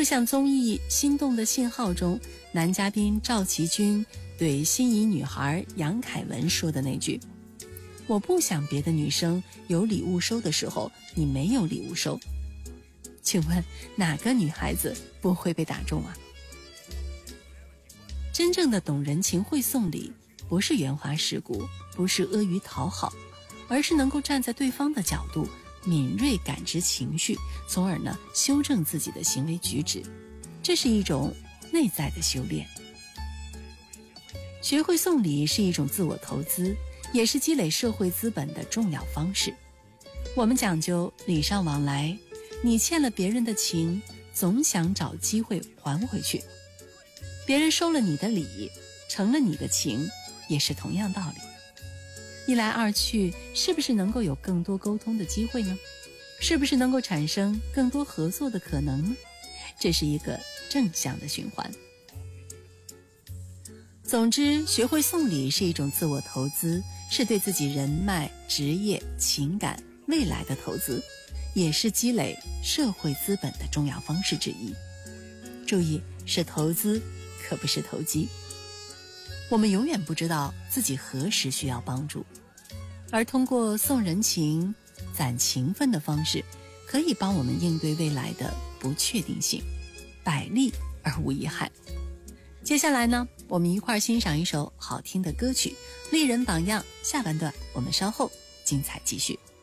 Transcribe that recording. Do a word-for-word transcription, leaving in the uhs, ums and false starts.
像综艺《心动的信号》中男嘉宾赵奇军对心仪女孩杨凯文说的那句：我不想别的女生有礼物收的时候，你没有礼物收。请问哪个女孩子不会被打中啊？真正的懂人情会送礼，不是圆滑世故，不是阿谀讨好，而是能够站在对方的角度，敏锐感知情绪，从而呢修正自己的行为举止。这是一种内在的修炼。学会送礼是一种自我投资，也是积累社会资本的重要方式。我们讲究礼尚往来，你欠了别人的情，总想找机会还回去。别人收了你的礼，成了你的情，也是同样道理。一来二去，是不是能够有更多沟通的机会呢？是不是能够产生更多合作的可能呢？这是一个正向的循环。总之，学会送礼是一种自我投资，是对自己人脉、职业、情感、未来的投资，也是积累社会资本的重要方式之一。注意，是投资，可不是投机。我们永远不知道自己何时需要帮助，而通过送人情、攒情分的方式，可以帮我们应对未来的不确定性，百利而无一害。接下来呢，我们一块儿欣赏一首好听的歌曲，丽人榜样。下半段我们稍后精彩继续。